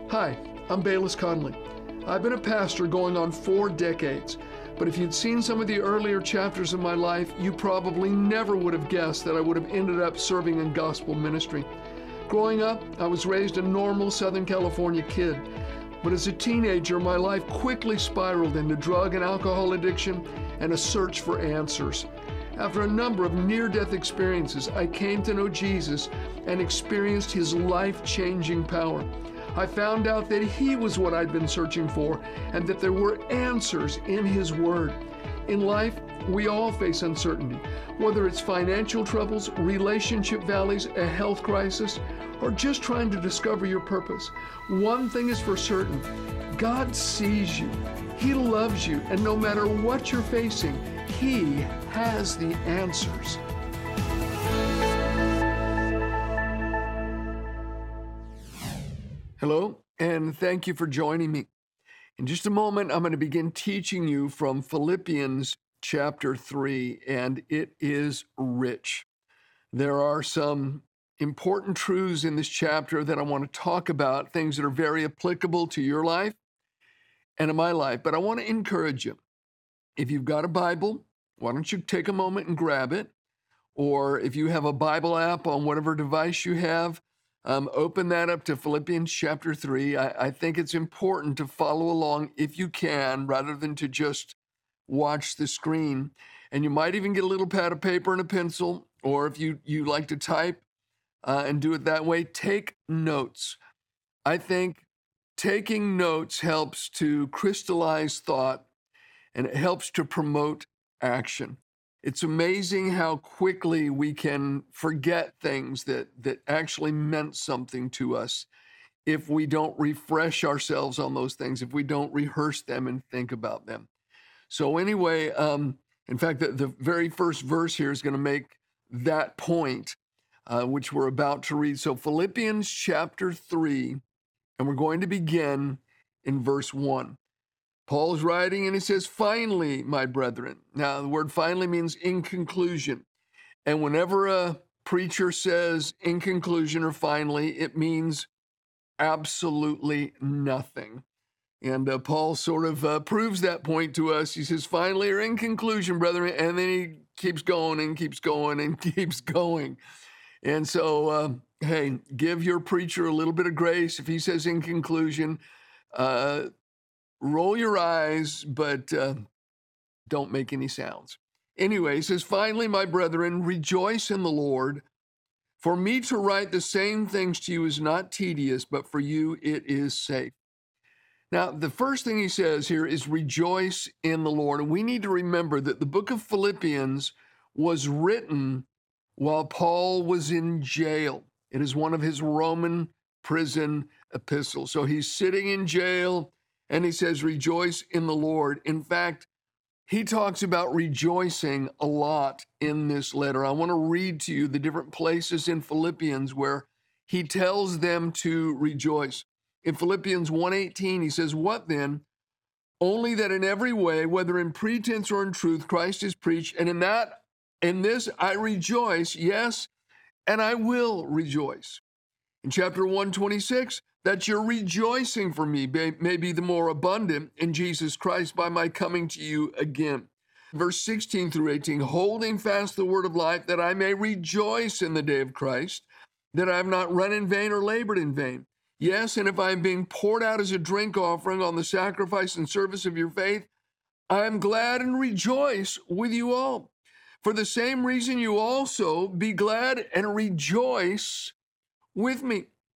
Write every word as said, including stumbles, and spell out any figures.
Hi, I'm Bayless Conley. I've been a pastor going on four decades, but if you'd seen some of the earlier chapters of my life, you probably never would have guessed that I would have ended up serving in gospel ministry. Growing up, I was raised a normal Southern California kid, but as a teenager, my life quickly spiraled into drug and alcohol addiction and a search for answers. After a number of near-death experiences, I came to know Jesus and experienced his life-changing power. I found out that he was what I'd been searching for and that there were answers in his word. In life, we all face uncertainty, whether it's financial troubles, relationship valleys, a health crisis, or just trying to discover your purpose. One thing is for certain, God sees you, he loves you, and no matter what you're facing, he has the answers. Hello, and thank you for joining me. In just a moment, I'm going to begin teaching you from Philippians chapter three, and it is rich. There are some important truths in this chapter that I want to talk about, things that are very applicable to your life and in my life. But I want to encourage you, if you've got a Bible, why don't you take a moment and grab it? Or if you have a Bible app on whatever device you have, Um, open that up to Philippians chapter three. I, I think it's important to follow along if you can, rather than to just watch the screen. And you might even get a little pad of paper and a pencil, or if you, you like to type uh, and do it that way, take notes. I think taking notes helps to crystallize thought, and it helps to promote action. It's amazing how quickly we can forget things that, that actually meant something to us if we don't refresh ourselves on those things, if we don't rehearse them and think about them. So anyway, um, in fact, the, the very first verse here is going to make that point, uh, which we're about to read. So Philippians chapter three, and we're going to begin in verse one. Paul's writing and he says, finally, my brethren. Now, the word finally means in conclusion. And whenever a preacher says in conclusion or finally, it means absolutely nothing. And uh, Paul sort of uh, proves that point to us. He says, finally, or in conclusion, brethren, and then he keeps going and keeps going and keeps going. And so, uh, hey, give your preacher a little bit of grace. If he says in conclusion, uh, roll your eyes, but uh, don't make any sounds. Anyway, he says, finally, my brethren, rejoice in the Lord. For me to write the same things to you is not tedious, but for you it is safe. Now, the first thing he says here is rejoice in the Lord. And we need to remember that the book of Philippians was written while Paul was in jail. It is one of his Roman prison epistles. So he's sitting in jail, and he says, rejoice in the Lord. In fact, he talks about rejoicing a lot in this letter. I want to read to you the different places in Philippians where he tells them to rejoice. In Philippians one eighteen, he says, what then? Only that in every way, whether in pretense or in truth, Christ is preached, and in that, in this I rejoice, yes, and I will rejoice. In chapter one twenty-six, that your rejoicing for me may, may be the more abundant in Jesus Christ by my coming to you again. Verse sixteen through eighteen, holding fast the word of life, that I may rejoice in the day of Christ, that I have not run in vain or labored in vain. Yes, and if I am being poured out as a drink offering on the sacrifice and service of your faith, I am glad and rejoice with you all. For the same reason you also be glad and rejoice with me.